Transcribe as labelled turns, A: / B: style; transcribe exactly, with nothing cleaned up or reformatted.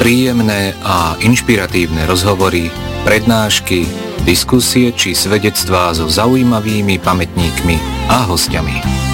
A: Príjemné a inšpiratívne rozhovory, prednášky, diskusie či svedectvá so zaujímavými pamätníkmi a hostiami.